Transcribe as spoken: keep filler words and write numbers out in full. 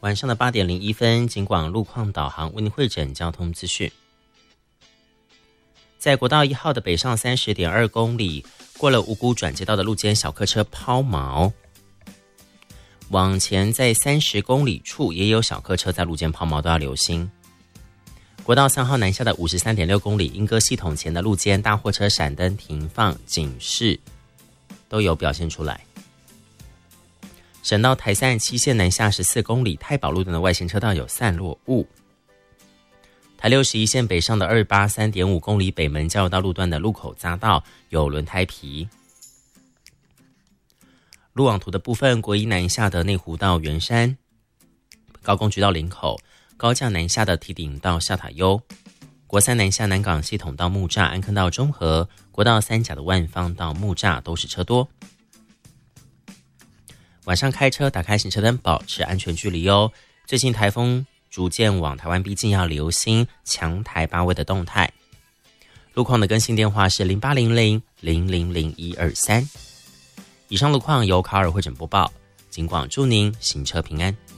晚上的八点零一分，警广路况导航为您汇整交通资讯。在国道一号的北上 三十点二公里，过了五股转接道的路肩小客车抛锚，往前在三十公里处也有小客车在路肩抛锚，都要留心。国道三号南下的 五十三点六公里，莺歌系统前的路肩大货车闪灯停放警示都有表现出来。省道台三七线南下十四公里，太保路段的外线车道有散落物。台六十一线北上的二八三点五公里，北门交流道路段的路口匝道有轮胎皮。路网图的部分，国一南下的内湖到圆山，高工局到林口，高架南下的堤顶到下塔悠，国三南下南港系统到木栅，安坑到中和，国道三甲的万方到木栅都是车多。晚上开车打开行车灯，保持安全距离哦。最近台风逐渐往台湾逼近，要留心强台八位的动态。路况的更新电话是零八零零零零零一二三。以上路况由卡尔汇整播报，警广祝您行车平安。